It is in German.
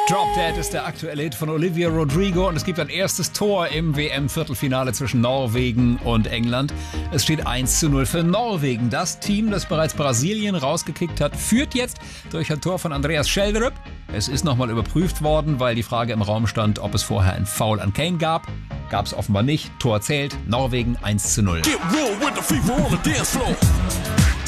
Drop Dead ist der aktuelle Hit von Olivia Rodrigo und es gibt ein erstes Tor im WM-Viertelfinale zwischen Norwegen und England. Es steht 1:0 für Norwegen. Das Team, das bereits Brasilien rausgekickt hat, führt jetzt durch ein Tor von Andreas Schjelderup. Es ist nochmal überprüft worden, weil die Frage im Raum stand, ob es vorher ein Foul an Kane gab. Gab es offenbar nicht. Tor zählt. Norwegen 1:0.